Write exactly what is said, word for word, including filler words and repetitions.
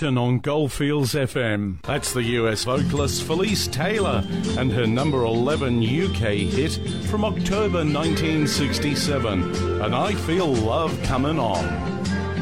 Brockton on Goldfields F M. That's the U S vocalist Felice Taylor and her number eleven U K hit from October nineteen sixty-seven, And I Feel Love Coming On.